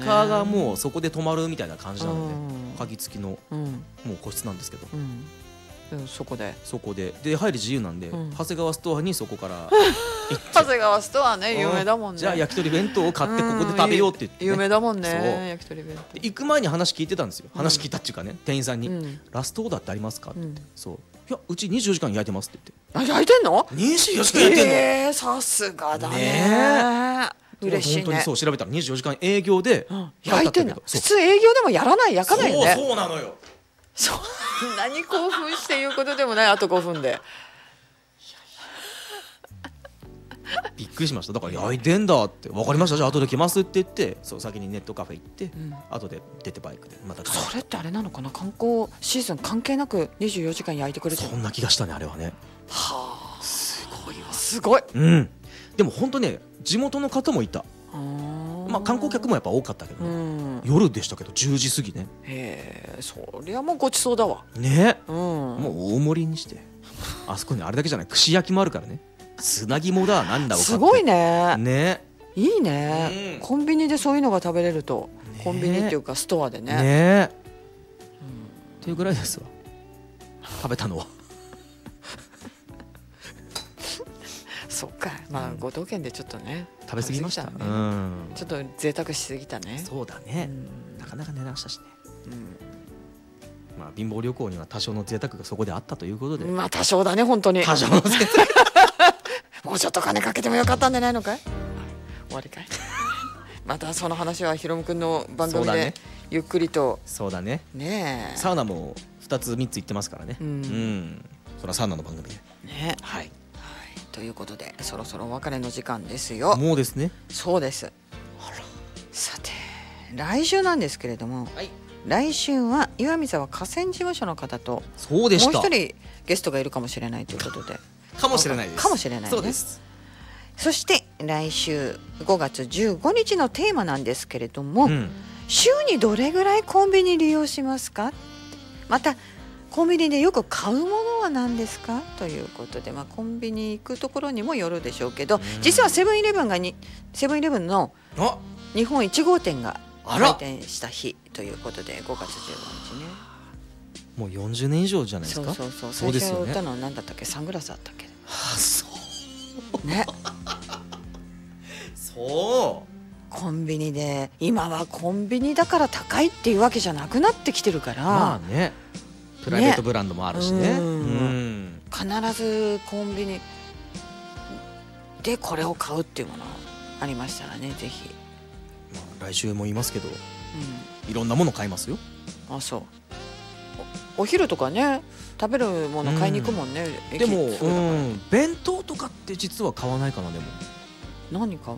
カーがもうそこで泊まるみたいな感じなので、鍵付きのもう個室なんですけど、 そこで入り自由なんで、長谷川ストアにそこから長谷川ストアね、有名だもんね。 じゃあ焼き鳥弁当を買ってここで食べようって言って、 有名だもんね、焼き鳥弁当。 行く前に話聞いてたんですよ。話聞いたっていうかね、店員さんにラストオーダーってありますかって言って、そう、いやうち24時間焼いてますって言って。 焼いてんの ？24時間焼いてんの？ さすがだね。嬉しいね。 本当にそう、調べたら24時間営業で焼いてんの。普通営業でも焼かないよね。 そうなのよ。 そんなに興奮して言うことでもない。あと5分でびっくりしました。だから焼いてんだって、分かりました、じゃあ後で来ますって言って、そう先にネットカフェ行って、後で出てバイクでまた。 それってあれなのかな、観光シーズン関係なく24時間焼いてくれてる。 そんな気がしたね、あれはね。 はあ、 すごいわ。 すごい。 でも本当ね、地元の方もいた。まあ観光客もやっぱ多かったけどね、夜でしたけど10時過ぎね。 へえ、そりゃもうごちそうだわね。もう大盛りにして、あそこにあれだけじゃない、串焼きもあるからね、砂肝だなんだろうかって。 すごいね。 ね、 いいね、コンビニでそういうのが食べれると、コンビニっていうかストアでね。 ねっていうぐらいですわ、食べたのは。 そっか、まあ五島県でちょっとね食べ過ぎましたね。 ちょっと贅沢しすぎたね。 そうだね、なかなか値段したしね。まあ貧乏旅行には多少の贅沢がそこであったということで。 まあ多少だね、本当に多少の贅沢もうちょっと金かけてもよかったんじゃないのかい。終わりかい。またその話はひろむくんの番組でゆっくりと。 そうだね。 ねえ、 サウナも2つ3つ行ってますからね。それはサウナの番組でね。 はい、 ということでそろそろお別れの時間ですよ。 もうですね。 そうです。さて来週なんですけれども、来週は岩見沢河川事務所の方と、 そうでした、 もう一人ゲストがいるかもしれないということで。 かもしれないです。 かもしれないね。 そうです。 そして来週5月15日のテーマなんですけれども、週にどれぐらいコンビニ利用しますか、またコンビニでよく買うものは何ですかということで、コンビニ行くところにもよるでしょうけど、実はセブンイレブンの日本1号店が開店した日ということで、5月15日ね。 もう40年以上じゃないですか。 そう最初売ったのは何だったっけ、サングラスだったっけ。 そうね。 そうコンビニで、今はコンビニだから高いっていうわけじゃなくなってきてるから、 まあね、プライベートブランドもあるしね。 必ずコンビニでこれを買うっていうものありましたらね、ぜひ。 来週も言いますけど、いろんなもの買いますよ。 あ、そう。お昼とかね、食べるもの買いに行くもんね。 でも弁当とかって実は買わないかな。でも何買う？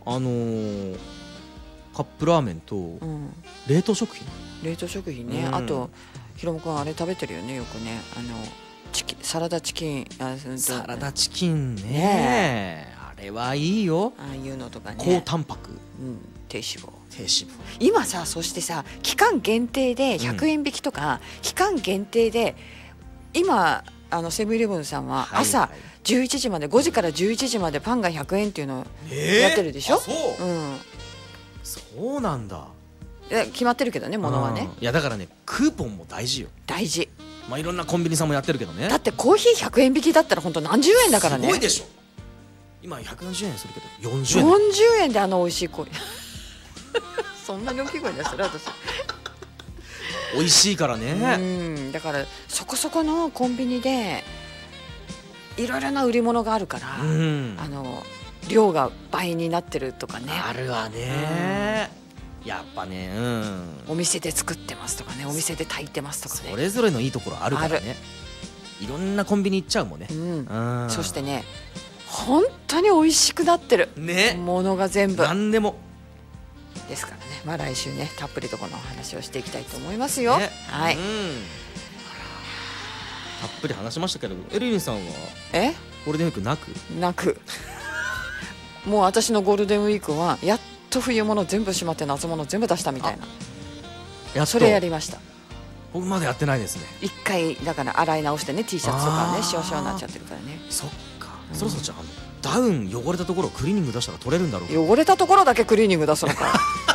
カップラーメンと冷凍食品。 冷凍食品ね。あとひろもくんあれ食べてるよね、よくね。サラダチキン。 サラダチキンね。あれはいいよ。 ああいうのとかね。 高タンパク。 低脂肪。 今さ、そしてさ、期間限定で100円引きとか、期間限定で今セブンイレブンさんは朝11時まで、5時から11時までパンが100円っていうのをやってるでしょ。 そうなんだ。 決まってるけどね、ものはね。 いやだからね、クーポンも大事よ。 大事。 いろんなコンビニさんもやってるけどね。 だってコーヒー100円引きだったら本当何十円だからね。 すごいでしょ。今140円するけど40円。 40円で美味しいコーヒー。そんなに大きい声でする私。 美味しいからね。 だからそこそこのコンビニでいろいろな売り物があるから、量が倍になってるとかね。 あるわね。やっぱね、 お店で作ってますとかね、お店で炊いてますとかね。 それぞれのいいところあるからね。いろんなコンビニ行っちゃうもんね。 そしてね、本当に美味しくなってるものが全部何でもですからね。来週ね、たっぷりとこの話をしていきたいと思いますよ。はい。 たっぷり話しましたけど、エリリンさんはゴールデンウィークなくもう私のゴールデンウィークはやっと冬物全部しまって夏物全部出したみたいな。それやりました。 僕まだやってないですね。 一回だから洗い直してね、 T シャツとかね、シワシワになっちゃってるからね。 そっか。そろそろじゃあダウン汚れたところをクリーニング出したら取れるんだろうか。 汚れたところだけクリーニング出すのか。